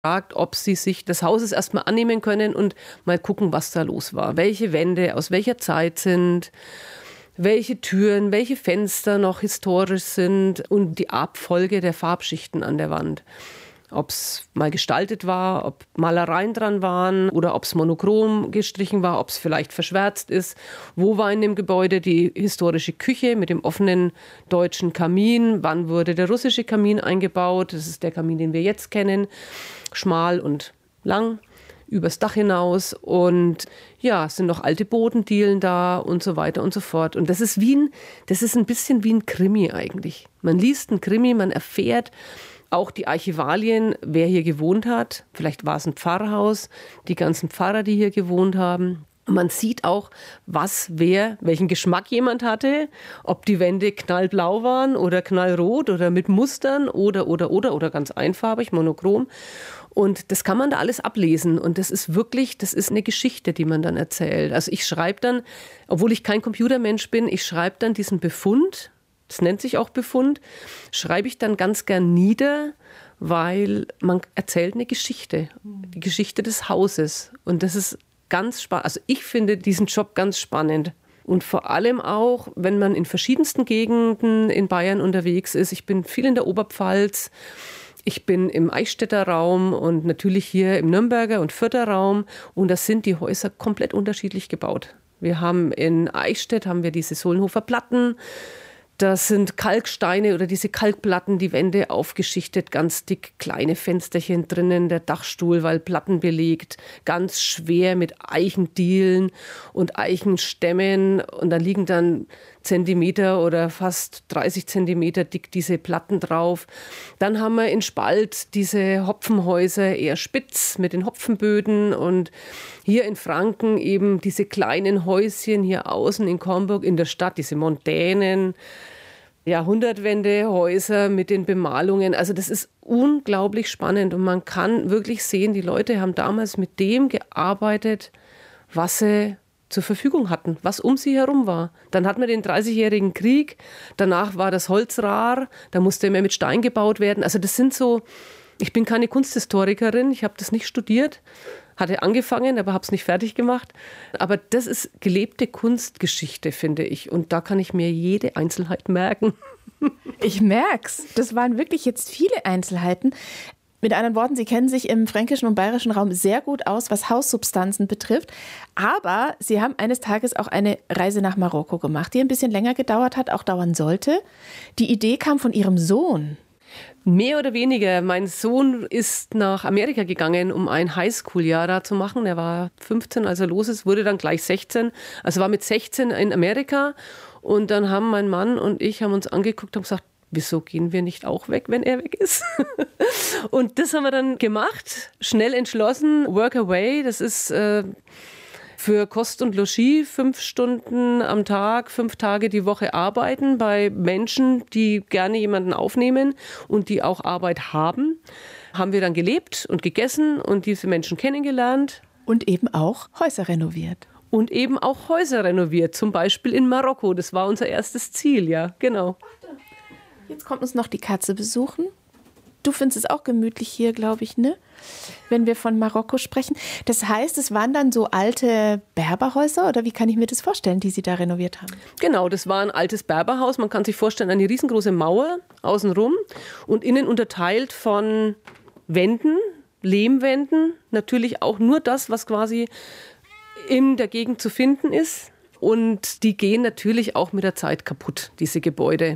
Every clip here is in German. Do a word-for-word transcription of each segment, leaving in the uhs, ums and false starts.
gefragt, ob sie sich des Hauses erstmal annehmen können und mal gucken, was da los war. Welche Wände aus welcher Zeit sind, welche Türen, welche Fenster noch historisch sind und die Abfolge der Farbschichten an der Wand. Ob es mal gestaltet war, ob Malereien dran waren oder ob es monochrom gestrichen war, ob es vielleicht verschwärzt ist. Wo war in dem Gebäude die historische Küche mit dem offenen deutschen Kamin? Wann wurde der russische Kamin eingebaut? Das ist der Kamin, den wir jetzt kennen. Schmal und lang, übers Dach hinaus. Und ja, es sind noch alte Bodendielen da und so weiter und so fort. Und das ist wie ein, das ist ein bisschen wie ein Krimi eigentlich. Man liest einen Krimi, man erfährt auch die Archivalien, wer hier gewohnt hat. Vielleicht war es ein Pfarrhaus, die ganzen Pfarrer, die hier gewohnt haben. Man sieht auch, was, wer, welchen Geschmack jemand hatte, ob die Wände knallblau waren oder knallrot oder mit Mustern oder, oder, oder, oder ganz einfarbig, monochrom. Und das kann man da alles ablesen. Und das ist wirklich, das ist eine Geschichte, die man dann erzählt. Also ich schreibe dann, obwohl ich kein Computermensch bin, ich schreibe dann diesen Befund, das nennt sich auch Befund, schreibe ich dann ganz gern nieder, weil man erzählt eine Geschichte, die Geschichte des Hauses. Und das ist ganz spannend. Also ich finde diesen Job ganz spannend. Und vor allem auch, wenn man in verschiedensten Gegenden in Bayern unterwegs ist. Ich bin viel in der Oberpfalz, ich bin im Eichstätter Raum und natürlich hier im Nürnberger und Fürther Raum. Und da sind die Häuser komplett unterschiedlich gebaut. Wir haben in Eichstätt haben wir diese Sohlenhofer Platten. Das sind Kalksteine oder diese Kalkplatten, die Wände aufgeschichtet, ganz dick, kleine Fensterchen drinnen, der Dachstuhl, weil Platten belegt, ganz schwer mit Eichendielen und Eichenstämmen. Und da liegen dann Zentimeter oder fast dreißig Zentimeter dick diese Platten drauf. Dann haben wir in Spalt diese Hopfenhäuser, eher spitz mit den Hopfenböden. Und hier in Franken eben diese kleinen Häuschen hier außen in Comburg in der Stadt, diese Mondänen. Jahrhundertwende, Häuser mit den Bemalungen. Also das ist unglaublich spannend und man kann wirklich sehen, die Leute haben damals mit dem gearbeitet, was sie zur Verfügung hatten, was um sie herum war. Dann hatten wir den dreißigjährigen Krieg, danach war das Holz rar, da musste immer mit Stein gebaut werden. Also das sind so, ich bin keine Kunsthistorikerin, ich habe das nicht studiert, hatte angefangen, aber habe es nicht fertig gemacht. Aber das ist gelebte Kunstgeschichte, finde ich. Und da kann ich mir jede Einzelheit merken. Ich merk's. Das waren wirklich jetzt viele Einzelheiten. Mit anderen Worten, Sie kennen sich im fränkischen und bayerischen Raum sehr gut aus, was Haussubstanzen betrifft. Aber Sie haben eines Tages auch eine Reise nach Marokko gemacht, die ein bisschen länger gedauert hat, auch dauern sollte. Die Idee kam von Ihrem Sohn. Mehr oder weniger. Mein Sohn ist nach Amerika gegangen, um ein Highschool-Jahr da zu machen. Er war fünfzehn, als er los ist, wurde dann gleich sechzehn. Also war mit sechzehn in Amerika. Und dann haben mein Mann und ich haben uns angeguckt und gesagt, wieso gehen wir nicht auch weg, wenn er weg ist? Und das haben wir dann gemacht, schnell entschlossen. Work away, das ist äh, für Kost und Logis fünf Stunden am Tag, fünf Tage die Woche arbeiten bei Menschen, die gerne jemanden aufnehmen und die auch Arbeit haben. Haben wir dann gelebt und gegessen und diese Menschen kennengelernt. Und eben auch Häuser renoviert. Und eben auch Häuser renoviert, zum Beispiel in Marokko. Das war unser erstes Ziel, ja, genau. Jetzt kommt uns noch die Katze besuchen. Du findest es auch gemütlich hier, glaube ich, ne? Wenn wir von Marokko sprechen. Das heißt, es waren dann so alte Berberhäuser oder wie kann ich mir das vorstellen, die Sie da renoviert haben? Genau, das war ein altes Berberhaus. Man kann sich vorstellen, eine riesengroße Mauer außenrum und innen unterteilt von Wänden, Lehmwänden. Natürlich auch nur das, was quasi in der Gegend zu finden ist. Und die gehen natürlich auch mit der Zeit kaputt, diese Gebäude.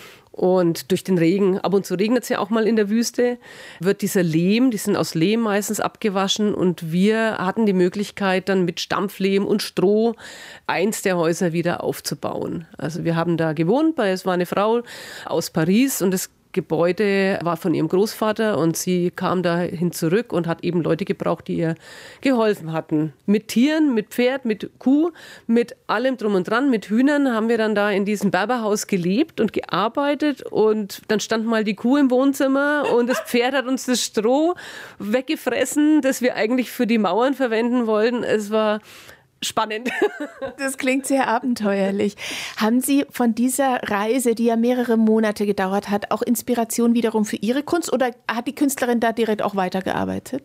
Und durch den Regen, ab und zu regnet es ja auch mal in der Wüste, wird dieser Lehm, die sind aus Lehm meistens abgewaschen und wir hatten die Möglichkeit dann mit Stampflehm und Stroh eins der Häuser wieder aufzubauen. Also wir haben da gewohnt, weil es war eine Frau aus Paris und das Gebäude war von ihrem Großvater und sie kam dahin zurück und hat eben Leute gebraucht, die ihr geholfen hatten. Mit Tieren, mit Pferd, mit Kuh, mit allem drum und dran, mit Hühnern haben wir dann da in diesem Berberhaus gelebt und gearbeitet und dann stand mal die Kuh im Wohnzimmer und das Pferd hat uns das Stroh weggefressen, das wir eigentlich für die Mauern verwenden wollten. Es war spannend. Das klingt sehr abenteuerlich. Haben Sie von dieser Reise, die ja mehrere Monate gedauert hat, auch Inspiration wiederum für Ihre Kunst oder hat die Künstlerin da direkt auch weitergearbeitet?